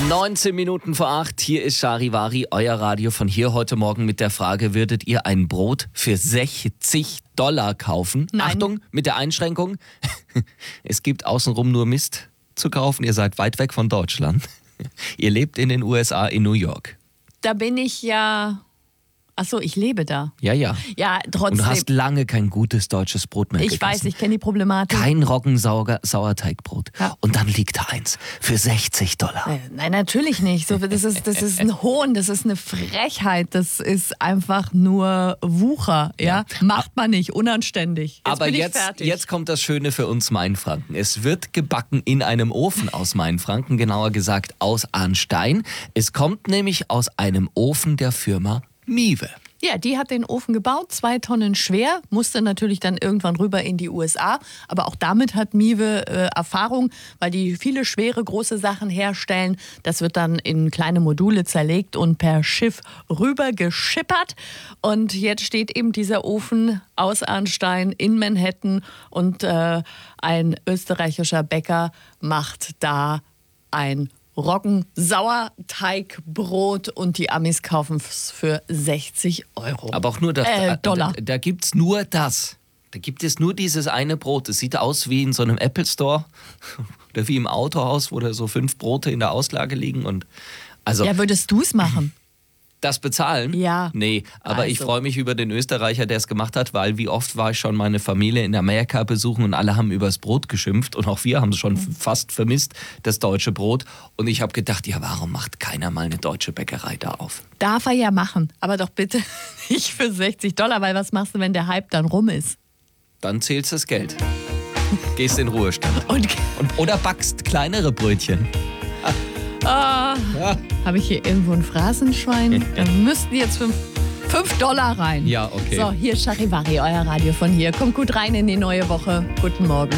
19 Minuten vor 8, hier ist Charivari, euer Radio von hier heute Morgen mit der Frage, würdet ihr ein Brot für $60 kaufen? Nein. Achtung, mit der Einschränkung, es gibt außenrum nur Mist zu kaufen, ihr seid weit weg von Deutschland. Ihr lebt in den USA, in New York. Da bin ich ja... Achso, ich lebe da. Ja. Ja, Und trotzdem. du hast lange kein gutes deutsches Brot mehr Ich gegessen. weiß, ich kenne die Problematik. Kein Roggensauerteigbrot. Ja. Und dann liegt da eins für $60. Nein, natürlich nicht. So, das ist ein Hohn, das ist eine Frechheit, das ist einfach nur Wucher. Ja? Macht man nicht, unanständig. Aber bin ich jetzt, fertig. jetzt kommt das Schöne für uns Mainfranken. Es wird gebacken in einem Ofen aus Mainfranken, genauer gesagt aus Arnstein. Es kommt nämlich aus einem Ofen der Firma Miwe. Ja, die hat den Ofen gebaut, 2 Tonnen schwer, musste natürlich dann irgendwann rüber in die USA. Aber auch damit hat Miwe Erfahrung, weil die viele schwere, große Sachen herstellen. Das wird dann in kleine Module zerlegt und per Schiff rüber geschippert. Und jetzt steht eben dieser Ofen aus Arnstein in Manhattan und ein österreichischer Bäcker macht da ein Roggensauerteigbrot und die Amis kaufen es für $60. Aber auch nur das. Dollar. Da gibt's nur das. Da gibt es nur dieses eine Brot. Es sieht aus wie in so einem Apple Store oder wie im Autohaus, wo da so 5 Brote in der Auslage liegen. Und also Ja, würdest du es machen? das bezahlen? Ja. Nee, aber ich Also. freue mich über den Österreicher, der es gemacht hat, weil wie oft war ich schon meine Familie in Amerika besuchen und alle haben übers Brot geschimpft und auch wir haben es schon fast vermisst, das deutsche Brot. Und ich habe gedacht, ja, warum macht keiner mal eine deutsche Bäckerei da auf? Darf er ja machen, aber doch bitte nicht für $60, weil was machst du, wenn der Hype dann rum ist? Dann zählst das Geld. Gehst in Ruhestand. Und Oder backst kleinere Brötchen. habe ich hier irgendwo ein Phrasenschwein? Dann müssten jetzt $5 rein. Ja, okay. So, hier ist Charivari, euer Radio von hier. Kommt gut rein in die neue Woche. Guten Morgen.